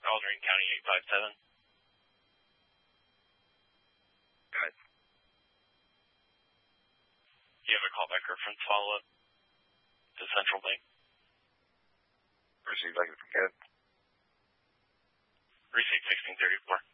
Aldering County 857. Good. You have a callback reference follow-up to Central Bank. Received, I can forget. Received 1634.